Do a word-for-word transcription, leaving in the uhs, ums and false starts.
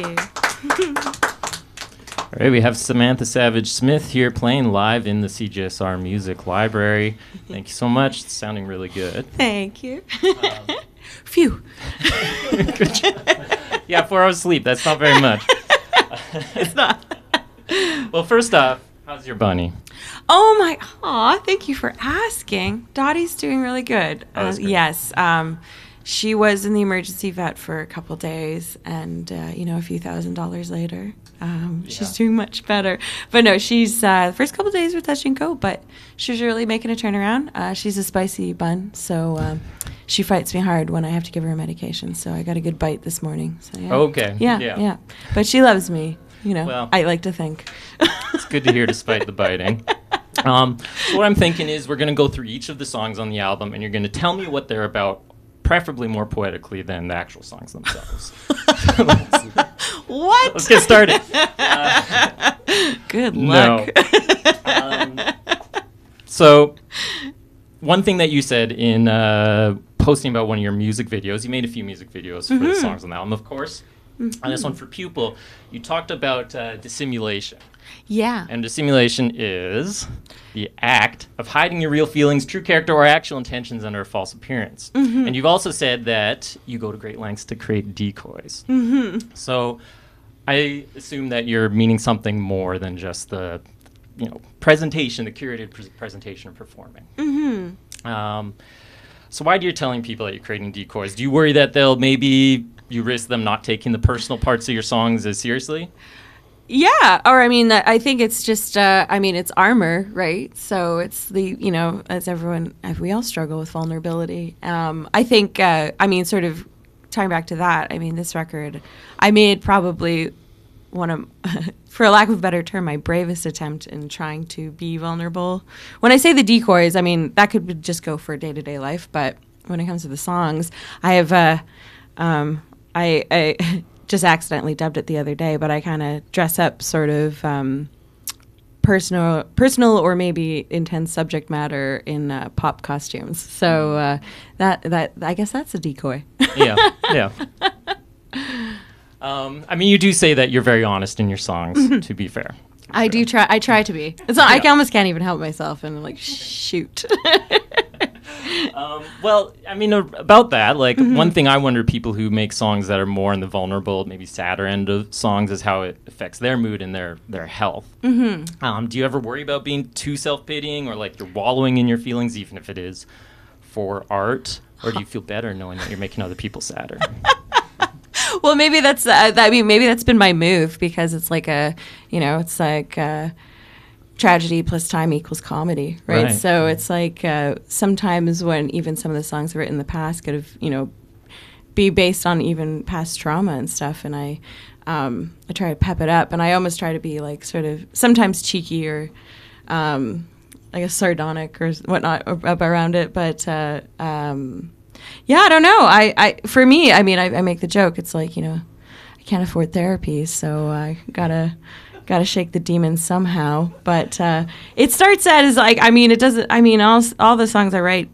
you. All right, we have Samantha Savage Smith here playing live in the C J S R Music Library. Thank you so much. It's sounding really good. Thank you. Um, Phew. Good job. Yeah, four hours sleep. That's not very much. It's not. Well, first off, how's your bunny? Oh my! Aw, thank you for asking. Dottie's doing really good. Oh, that's Uh, great. yes. Um, she was in the emergency vet for a couple days, and uh, you know, a few thousand dollars later, um, Yeah. she's doing much better. But no, she's uh, the first couple days were touch and go, but she's really making a turnaround. Uh, she's a spicy bun, so um, she fights me hard when I have to give her medication. So I got a good bite this morning. So yeah. Okay. Yeah, Yeah. yeah. But she loves me. You know, Well. I like to think. It's good to hear despite the biting. Um, so what I'm thinking is we're going to go through each of the songs on the album, and you're going to tell me what they're about, preferably more poetically than the actual songs themselves. What? Let's get started. Uh, Good No. luck. um, so one thing that you said in uh, posting about one of your music videos, you made a few music videos for the songs on the album, of course. On this one for Pupil, you talked about uh, dissimulation. Yeah. And dissimulation is the act of hiding your real feelings, true character, or actual intentions under a false appearance. Mm-hmm. And you've also said that you go to great lengths to create decoys. Mm-hmm. So I assume that you're meaning something more than just the, you know, presentation, the curated pre- presentation of performing. Mm-hmm. Um, so why do you telling people that you're creating decoys? Do you worry that they'll maybe you risk them not taking the personal parts of your songs as seriously? Yeah, or I mean, I think it's just, uh, I mean, it's armor, right? So it's the, you know, as everyone, as we all struggle with vulnerability. Um, I think, uh, I mean, sort of tying back to that, I mean, this record, I made probably one of, for lack of a better term, my bravest attempt in trying to be vulnerable. When I say the decoys, I mean, that could just go for day-to-day life, but when it comes to the songs, I have, uh, um, I, I just accidentally dubbed it the other day, but I kind of dress up sort of um, personal, personal or maybe intense subject matter in uh, pop costumes. So uh, that that I guess that's a decoy. Yeah, yeah. Um, I mean, you do say that you're very honest in your songs, to be fair. I do try. I try to be. It's not. I almost can't even help myself, and I'm like, shoot. Um, well, I mean, uh, about that, like, Mm-hmm. one thing I wonder people who make songs that are more in the vulnerable, maybe sadder end of songs is how it affects their mood and their, their health. Mm-hmm. Um, do you ever worry about being too self-pitying or, like, you're wallowing in your feelings, even if it is for art? Or do you feel better knowing that you're making other people sadder? Well, maybe that's. Uh, I mean, maybe that's been my move because it's like a, you know, it's like uh, tragedy plus time equals comedy, right? Right. So it's like uh, sometimes when even some of the songs I've written in the past could have, you know, be based on even past trauma and stuff, and I, um, I try to pep it up, and I almost try to be like sort of sometimes cheeky or, um, I guess sardonic or whatnot up around it, but. Uh, um, Yeah, I don't know. I, I for me, I mean, I, I make the joke. It's like, you know, I can't afford therapy, so I gotta gotta shake the demons somehow. But uh, it starts out as like, I mean, it doesn't. I mean, all all the songs I write